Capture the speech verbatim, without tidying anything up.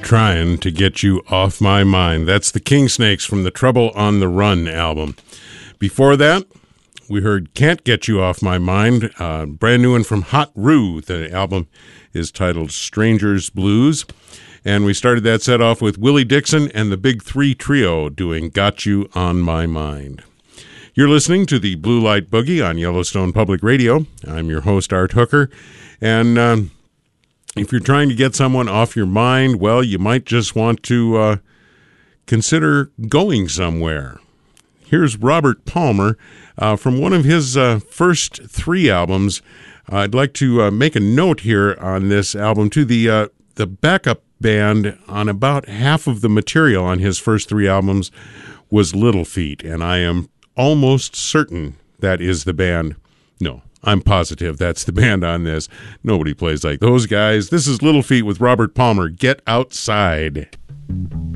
trying to get you off my mind. That's the King Snakes from the Trouble on the Run album. Before that, we heard Can't Get You Off My Mind, uh, brand new one from Hot Roo. The album is titled Stranger's Blues. And we started that set off with Willie Dixon and the Big Three Trio doing Got You on My Mind. You're listening to the Blue Light Boogie on Yellowstone Public Radio. I'm your host, Art Hooker. And um, if you're trying to get someone off your mind, well, you might just want to uh, consider going somewhere. Here's Robert Palmer uh, from one of his uh, first three albums. Uh, I'd like to uh, make a note here on this album, too. The, uh, the backup band on about half of the material on his first three albums was Little Feat, and I am almost certain that is the band. No, I'm positive that's the band on this. Nobody plays like those guys. This is Little Feat with Robert Palmer. Get Outside.